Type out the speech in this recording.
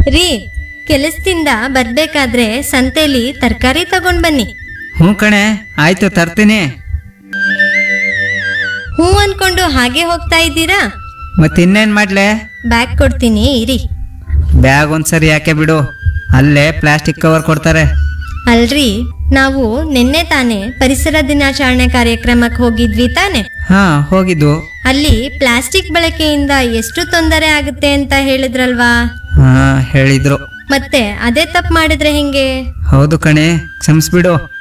ರೀ, ಕೆಲಸದಿಂದ ಬರ್ಬೇಕಾದ್ರೆ ಸಂತೆಲಿ ತರಕಾರಿ ತಗೊಂಡ್ ಬನ್ನಿ. ಹ್ಞೂ ಕಣೆ, ಆಯ್ತು ತರ್ತೀನಿ. ಹೂ ಅನ್ಕೊಂಡು ಹಾಗೆ ಹೋಗ್ತಾ ಇದ್ದೀರಾ? ಮತ್ತಿನ್ನೇನು ಮಾಡ್ಲೆ? ಬ್ಯಾಗ್ ಕೊಡ್ತೀನಿ ಇರಿ. ಬ್ಯಾಗ್ ಒಂದ್ಸರಿ ಯಾಕೆ ಬಿಡು, ಅಲ್ಲೇ ಪ್ಲಾಸ್ಟಿಕ್ ಕವರ್ ಕೊಡ್ತಾರೆ. ಅಲ್ರಿ, ನಾವು ನಿನ್ನೆ ತಾನೇ ಪರಿಸರ ದಿನಾಚರಣೆ ಕಾರ್ಯಕ್ರಮಕ್ಕೆ ಹೋಗಿದ್ವಿ ತಾನೆ. ಹಾ, ಹೋಗಿದ್ದು. ಅಲ್ಲಿ ಪ್ಲಾಸ್ಟಿಕ್ ಬಳಕೆಯಿಂದ ಎಷ್ಟು ತೊಂದರೆ ಆಗುತ್ತೆ ಅಂತ ಹೇಳಿದ್ರಲ್ವಾ? ಹಾ, ಹೇಳಿದ್ರು. ಮತ್ತೆ ಅದೇ ತಪ್ಪು ಮಾಡಿದ್ರೆ ಹೆಂಗೆ? ಹೌದು ಕಣೆ, ಕ್ಷಮಿಸ್ಬಿಡು.